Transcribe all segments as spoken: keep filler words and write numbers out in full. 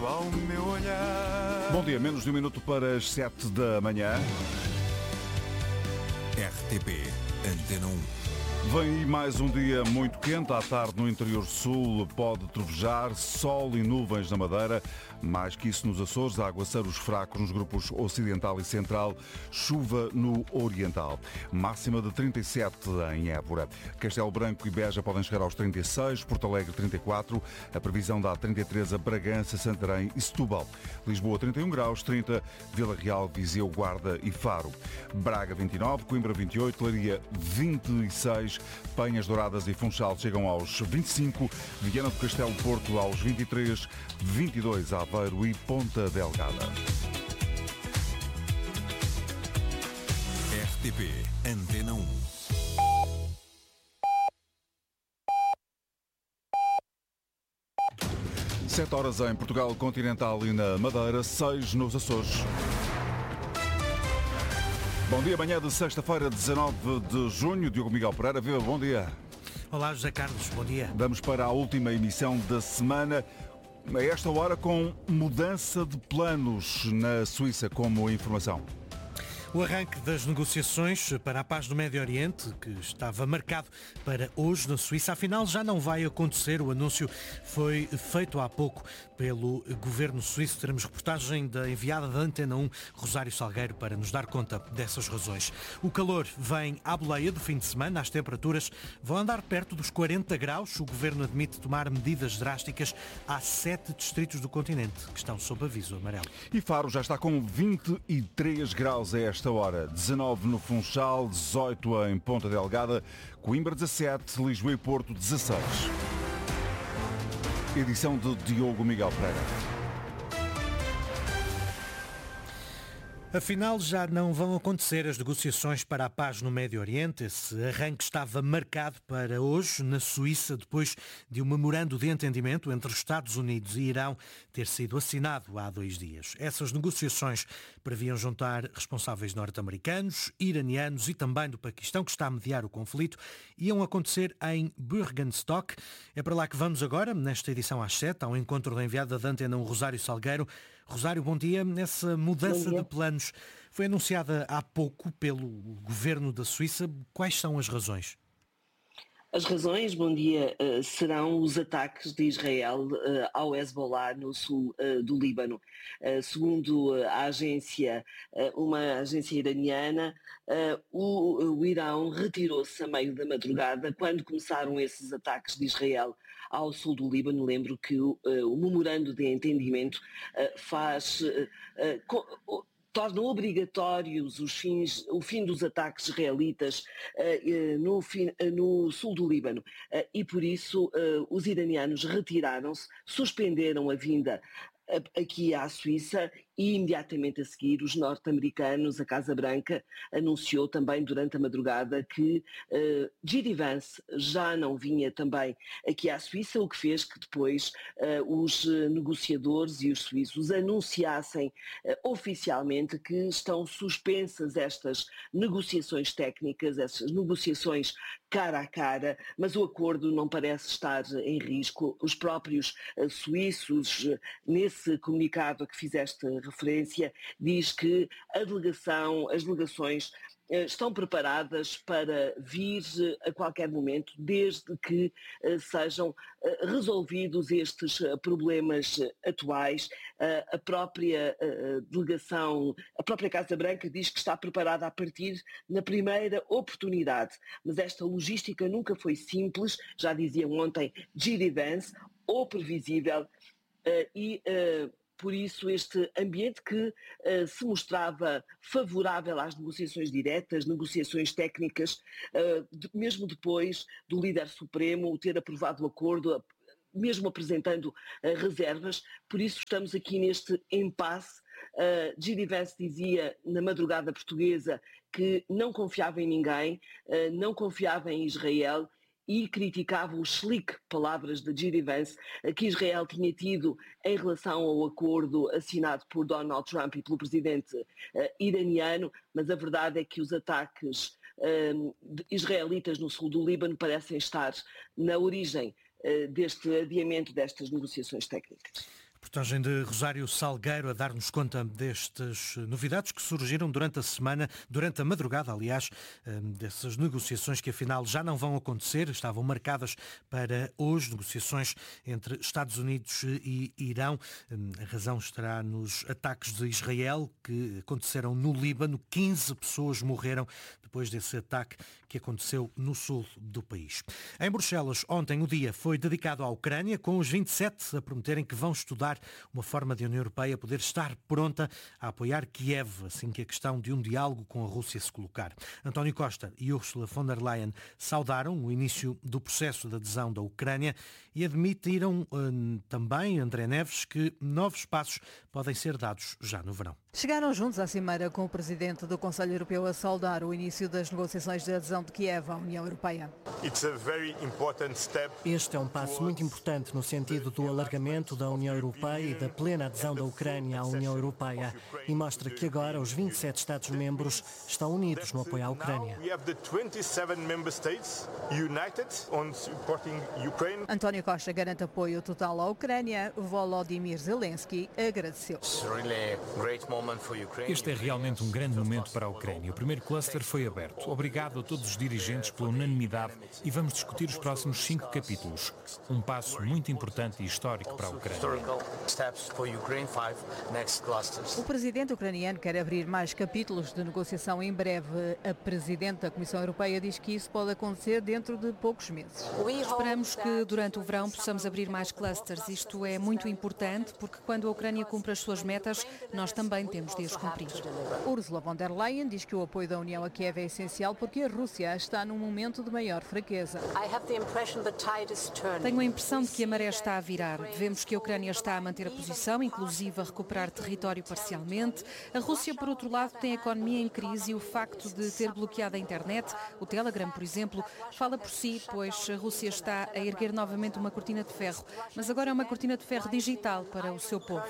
Bom dia, menos de um minuto para as sete da manhã. R T P Antena um. Vem aí mais um dia muito quente. À tarde no interior sul pode trovejar, sol e nuvens na Madeira. Mais que isso nos Açores, aguaceiros fracos nos grupos ocidental e central, chuva no oriental. Máxima de trinta e sete em Évora. Castelo Branco e Beja podem chegar aos trinta e seis, Porto Alegre trinta e quatro, a previsão dá trinta e três a Bragança, Santarém e Setúbal. Lisboa trinta e um graus, trinta, Vila Real, Viseu, Guarda e Faro. Braga vinte e nove, Coimbra vinte e oito, Leiria vinte e seis, Penhas, Douradas e Funchal chegam aos vinte e cinco, Viana do Castelo, Porto aos vinte e três, vinte e dois Aveiro e Ponta Delgada. R T P Antena um. sete horas em Portugal Continental e na Madeira, seis nos Açores. Bom dia, manhã de sexta-feira, dezanove de junho. Diogo Miguel Pereira, viva, bom dia. Olá, José Carlos, bom dia. Vamos para a última emissão da semana, a esta hora com mudança de planos na Suíça como informação. O arranque das negociações para a paz no Médio Oriente, que estava marcado para hoje na Suíça, afinal já não vai acontecer. O anúncio foi feito há pouco pelo governo suíço. Teremos reportagem da enviada da Antena um, Rosário Salgueiro, para nos dar conta dessas razões. O calor vem à boleia do fim de semana. As temperaturas vão andar perto dos quarenta graus. O governo admite tomar medidas drásticas. Há sete distritos do continente que estão sob aviso amarelo. E Faro já está com vinte e três graus a esta hora, dezanove no Funchal, dezoito em Ponta Delgada, Coimbra dezassete, Lisboa e Porto dezasseis. Edição de Diogo Miguel Pereira. Afinal, já não vão acontecer as negociações para a paz no Médio Oriente. Esse arranque estava marcado para hoje, na Suíça, depois de um memorando de entendimento entre os Estados Unidos e Irão ter sido assinado há dois dias. Essas negociações previam juntar responsáveis norte-americanos, iranianos e também do Paquistão, que está a mediar o conflito. Iam acontecer em Bürgenstock. É para lá que vamos agora, nesta edição às sete, ao encontro da enviada da Antena um, Rosário Salgueiro. Rosário, bom dia. Essa mudança de planos foi anunciada há pouco pelo governo da Suíça. Quais são as razões? As razões, bom dia, serão os ataques de Israel ao Hezbollah no sul do Líbano. Segundo a agência, uma agência iraniana, o Irão retirou-se a meio da madrugada quando começaram esses ataques de Israel ao sul do Líbano. Lembro que o, o memorando de entendimento faz... tornam obrigatórios os fins, o fim dos ataques israelitas uh, no, fim, uh, no sul do Líbano uh, e por isso uh, os iranianos retiraram-se, suspenderam a vinda aqui à Suíça e imediatamente a seguir os norte-americanos, a Casa Branca, anunciou também durante a madrugada que uh, J D Vance já não vinha também aqui à Suíça, o que fez que depois uh, os negociadores e os suíços anunciassem uh, oficialmente que estão suspensas estas negociações técnicas, estas negociações cara a cara, mas o acordo não parece estar em risco. Os próprios uh, suíços, uh, nesse comunicado a que fizeste referência, diz que a delegação, as delegações estão preparadas para vir a qualquer momento, desde que sejam resolvidos estes problemas atuais. A própria delegação, a própria Casa Branca diz que está preparada a partir na primeira oportunidade, mas esta logística nunca foi simples, já diziam ontem J D Vance, ou previsível, e por isso este ambiente que uh, se mostrava favorável às negociações diretas, negociações técnicas, uh, de, mesmo depois do líder supremo ter aprovado o acordo, mesmo apresentando uh, reservas, por isso estamos aqui neste impasse. Uh, J D Vance dizia na madrugada portuguesa que não confiava em ninguém, uh, não confiava em Israel, e criticava os slick, palavras de J D Vance, que Israel tinha tido em relação ao acordo assinado por Donald Trump e pelo presidente uh, iraniano, mas a verdade é que os ataques uh, israelitas no sul do Líbano parecem estar na origem uh, deste adiamento destas negociações técnicas. Reportagem de Rosário Salgueiro a dar-nos conta destas novidades que surgiram durante a semana, durante a madrugada, aliás, dessas negociações que afinal já não vão acontecer, estavam marcadas para hoje, negociações entre Estados Unidos e Irão. A razão estará nos ataques de Israel que aconteceram no Líbano. quinze pessoas morreram depois desse ataque que aconteceu no sul do país. Em Bruxelas, ontem o dia foi dedicado à Ucrânia, com os vinte e sete a prometerem que vão estudar uma forma de a União Europeia poder estar pronta a apoiar Kiev, assim que a questão de um diálogo com a Rússia se colocar. António Costa e Ursula von der Leyen saudaram o início do processo de adesão da Ucrânia e admitiram hum, também, André Neves, que novos passos podem ser dados já no verão. Chegaram juntos à cimeira com o presidente do Conselho Europeu a saudar o início das negociações de adesão de Kiev à União Europeia. Este é um passo muito importante no sentido do alargamento da União Europeia e da plena adesão da Ucrânia à União Europeia e mostra que agora os vinte e sete Estados-membros estão unidos no apoio à Ucrânia. António Costa garante apoio total à Ucrânia. Volodymyr Zelensky agradeceu. Este é realmente um grande momento para a Ucrânia. O primeiro cluster foi aberto. Obrigado a todos os dirigentes pela unanimidade e vamos discutir os próximos cinco capítulos. Um passo muito importante e histórico para a Ucrânia. O presidente ucraniano quer abrir mais capítulos de negociação em breve. A presidente da Comissão Europeia diz que isso pode acontecer dentro de poucos meses. Esperamos que durante o verão possamos abrir mais clusters. Isto é muito importante porque quando a Ucrânia cumpre as suas metas, nós também temos de as cumprir. Ursula von der Leyen diz que o apoio da União a Kiev é essencial porque a Rússia está num momento de maior fraqueza. Tenho a impressão de que a maré está a virar. Vemos que a Ucrânia está a manter a posição, inclusive a recuperar território parcialmente. A Rússia, por outro lado, tem a economia em crise e o facto de ter bloqueado a internet, o Telegram, por exemplo, fala por si, pois a Rússia está a erguer novamente uma cortina de ferro, mas agora é uma cortina de ferro digital para o seu povo.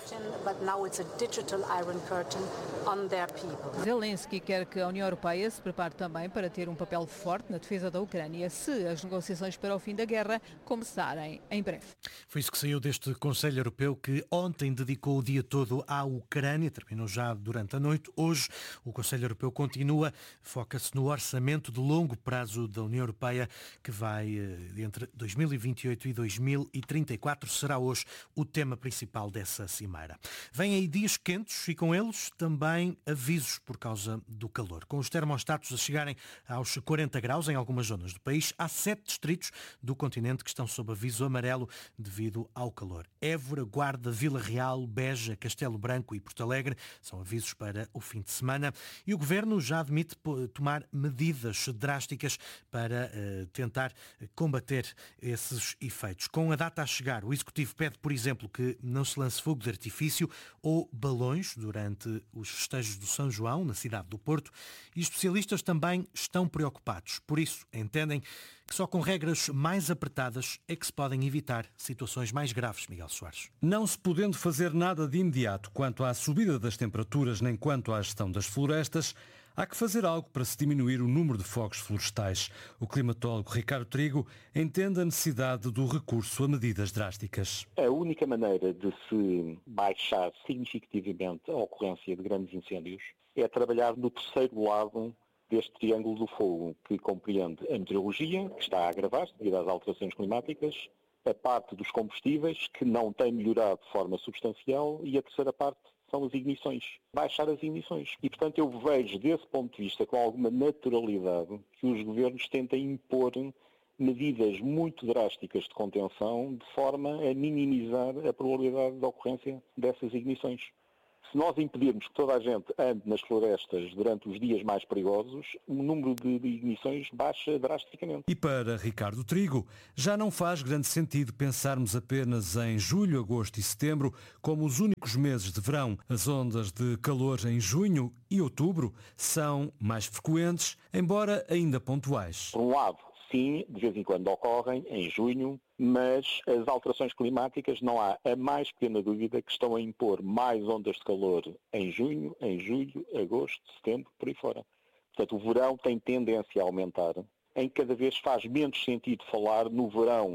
Zelensky quer que a União Europeia se prepare também para ter um papel forte na defesa da Ucrânia se as negociações para o fim da guerra começarem em breve. Foi isso que saiu deste Conselho Europeu que ontem dedicou o dia todo à Ucrânia, terminou já durante a noite. Hoje o Conselho Europeu continua, foca-se no orçamento de longo prazo da União Europeia que vai entre dois mil e vinte e oito e dois mil e trinta e quatro, será hoje o tema principal dessa cimeira. Vêm aí dias quentes e com eles também avisos por causa do calor. Com os termostatos a chegarem aos quarenta graus em algumas zonas do país, há sete distritos do continente que estão sob aviso amarelo devido ao calor. Évora, Guarda, Vila Real, Beja, Castelo Branco e Porto Alegre são avisos para o fim de semana e o Governo já admite tomar medidas drásticas para uh, tentar combater esses efeitos. Com a data a chegar, o Executivo pede, por exemplo, que não se lance fogo de artifício ou balões durante os festejos do São João, na cidade do Porto, e especialistas também estão preocupados. Por isso, entendem que só com regras mais apertadas é que se podem evitar situações mais graves, Miguel Soares. Não se podendo fazer nada de imediato quanto à subida das temperaturas nem quanto à gestão das florestas, há que fazer algo para se diminuir o número de fogos florestais. O climatólogo Ricardo Trigo entende a necessidade do recurso a medidas drásticas. A única maneira de se baixar significativamente a ocorrência de grandes incêndios é trabalhar no terceiro lado deste triângulo do fogo, que compreende a meteorologia, que está a agravar-se devido às alterações climáticas, a parte dos combustíveis, que não tem melhorado de forma substancial, e a terceira parte são as ignições, baixar as ignições. E, portanto, eu vejo, desse ponto de vista, com alguma naturalidade, que os governos tentem impor medidas muito drásticas de contenção, de forma a minimizar a probabilidade de ocorrência dessas ignições. Se nós impedirmos que toda a gente ande nas florestas durante os dias mais perigosos, o número de ignições baixa drasticamente. E para Ricardo Trigo, já não faz grande sentido pensarmos apenas em julho, agosto e setembro como os únicos meses de verão. As ondas de calor em junho e outubro são mais frequentes, embora ainda pontuais. Por um lado, sim, de vez em quando ocorrem, em junho, mas as alterações climáticas não há a mais pequena dúvida que estão a impor mais ondas de calor em junho, em julho, agosto, setembro, por aí fora. Portanto, o verão tem tendência a aumentar, em que cada vez faz menos sentido falar no verão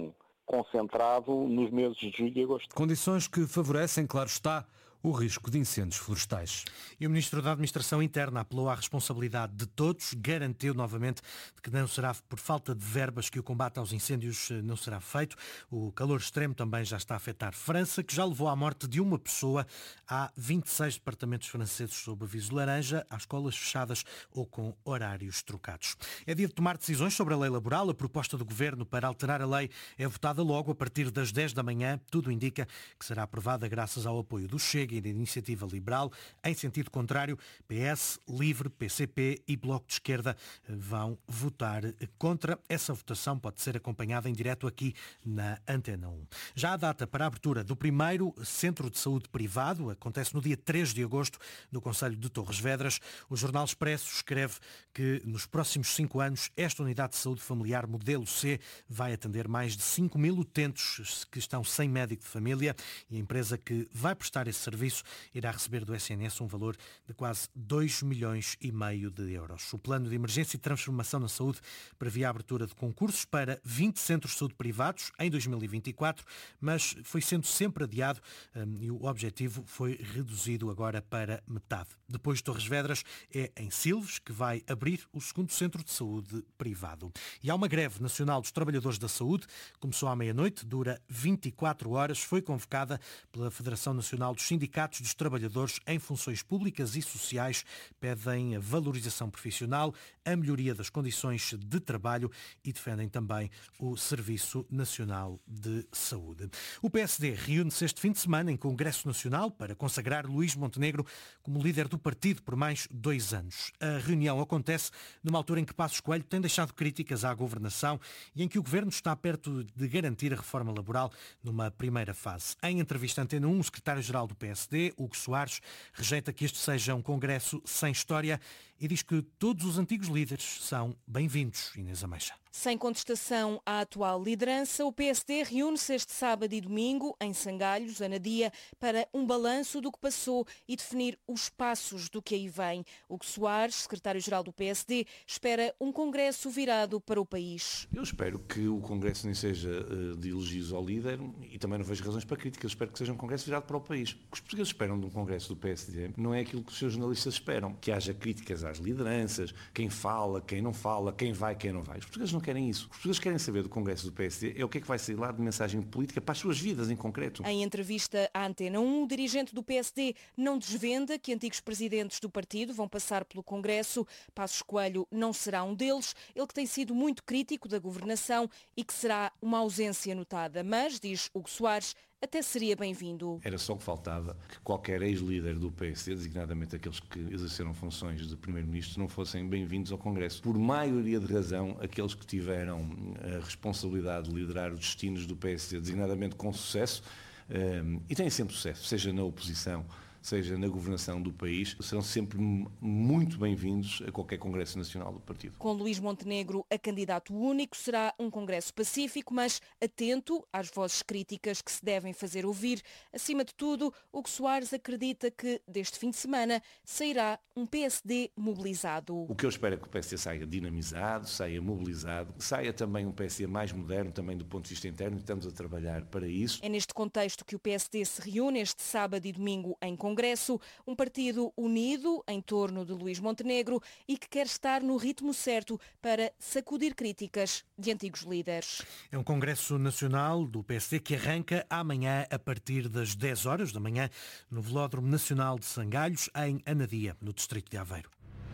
concentrado nos meses de julho e agosto. Condições que favorecem, claro está, o risco de incêndios florestais. E o Ministro da Administração Interna apelou à responsabilidade de todos, garantiu novamente que não será por falta de verbas que o combate aos incêndios não será feito. O calor extremo também já está a afetar França, que já levou à morte de uma pessoa. Há vinte e seis departamentos franceses sob aviso laranja, há escolas fechadas ou com horários trocados. É dia de tomar decisões sobre a lei laboral. A proposta do Governo para alterar a lei é votada logo a partir das dez da manhã. Tudo indica que será aprovada graças ao apoio do Chega e da Iniciativa Liberal. Em sentido contrário, P S, Livre, P C P e Bloco de Esquerda vão votar contra. Essa votação pode ser acompanhada em direto aqui na Antena um. Já a data para a abertura do primeiro centro de saúde privado acontece no dia três de agosto, no concelho de Torres Vedras. O Jornal Expresso escreve que nos próximos cinco anos esta unidade de saúde familiar modelo C vai atender mais de cinco mil utentes que estão sem médico de família, e a empresa que vai prestar esse serviço irá receber do S N S um valor de quase dois milhões e meio de euros. O plano de emergência e transformação na saúde previa a abertura de concursos para vinte centros de saúde privados em dois mil e vinte e quatro, mas foi sendo sempre adiado um, e o objetivo foi reduzido agora para metade. Depois de Torres Vedras, é em Silves que vai abrir o segundo centro de saúde privado. E há uma greve nacional dos trabalhadores da saúde, começou à meia-noite, dura vinte e quatro horas, foi convocada pela Federação Nacional dos Sindicatos dos Trabalhadores em Funções Públicas e Sociais, pedem a valorização profissional, a melhoria das condições de trabalho e defendem também o Serviço Nacional de Saúde. O P S D reúne-se este fim de semana em Congresso Nacional para consagrar Luís Montenegro como líder do partido por mais dois anos. A reunião acontece numa altura em que Passos Coelho tem deixado críticas à governação e em que o Governo está perto de garantir a reforma laboral numa primeira fase. Em entrevista à Antena um, o secretário-geral do P S D, Hugo Soares, rejeita que este seja um congresso sem história e diz que todos os antigos líderes são bem-vindos. Inês Ameixa. Sem contestação à atual liderança, o P S D reúne-se este sábado e domingo em Sangalhos, Anadia, para um balanço do que passou e definir os passos do que aí vem. Hugo Soares, secretário-geral do P S D, espera um congresso virado para o país. Eu espero que o congresso nem seja uh, de elogios ao líder e também não vejo razões para críticas. Espero que seja um congresso virado para o país. O que os portugueses esperam de um congresso do P S D não é aquilo que os seus jornalistas esperam. Que haja críticas às lideranças, quem fala, quem não fala, quem vai, quem não vai. Os portugueses não querem isso. Os portugueses querem saber do Congresso do P S D é o que é que vai sair lá de mensagem política para as suas vidas em concreto. Em entrevista à Antena um, o dirigente do P S D não desvenda que antigos presidentes do partido vão passar pelo Congresso. Passos Coelho não será um deles, ele que tem sido muito crítico da governação e que será uma ausência notada. Mas, diz Hugo Soares, até seria bem-vindo. Era só que faltava que qualquer ex-líder do P S D, designadamente aqueles que exerceram funções de primeiro-ministro, não fossem bem-vindos ao Congresso. Por maioria de razão, aqueles que tiveram a responsabilidade de liderar os destinos do P S D, designadamente com sucesso, um, e têm sempre sucesso, seja na oposição, seja na governação do país, serão sempre muito bem-vindos a qualquer Congresso Nacional do partido. Com Luís Montenegro a candidato único, será um congresso pacífico, mas atento às vozes críticas que se devem fazer ouvir. Acima de tudo, Hugo Soares acredita que deste fim de semana sairá um P S D mobilizado. O que eu espero é que o P S D saia dinamizado, saia mobilizado, saia também um P S D mais moderno, também do ponto de vista interno, e estamos a trabalhar para isso. É neste contexto que o P S D se reúne este sábado e domingo em Congresso. Congresso, um partido unido em torno de Luís Montenegro e que quer estar no ritmo certo para sacudir críticas de antigos líderes. É um Congresso Nacional do P S D que arranca amanhã a partir das dez horas da manhã no Velódromo Nacional de Sangalhos, em Anadia, no distrito de Aveiro.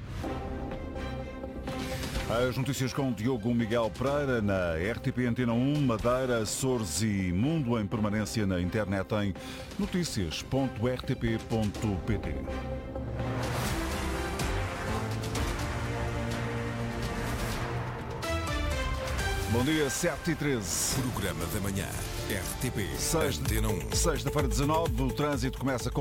As notícias com Diogo Miguel Pereira na R T P Antena um, Madeira, Açores e Mundo, em permanência na internet em notícias ponto r t p ponto p t. Bom dia, sete e treze. Programa da manhã, R T P, Sexta, Antena um. Sexta-feira, dezanove, o trânsito começa com